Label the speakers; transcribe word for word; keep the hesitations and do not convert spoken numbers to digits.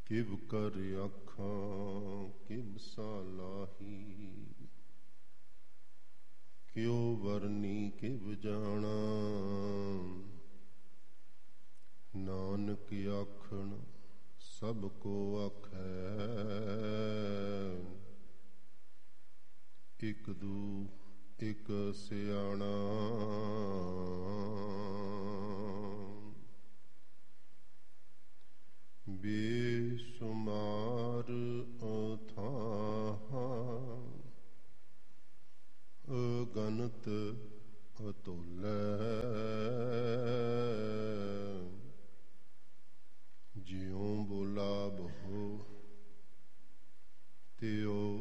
Speaker 1: ਕਿਵ ਕਰ ਆਖਾਂ ਕਿਵ ਸਾਲਾਹੀ, ਕਿਉ ਵਰਨੀ ਕਿਵ ਜਾਣਾ। ਨਾਨਕ ਆਖਣ ਸਭ ਕੋ ਆਖੈ, ਇਕ ਦੂ ਇਕ ਸਿਆਣਾ। ਬੇਸ਼ੁਮਾਰ ਅਥਾਹਾਂ, ਅਗਨਤ ਅਤੁਲੈ।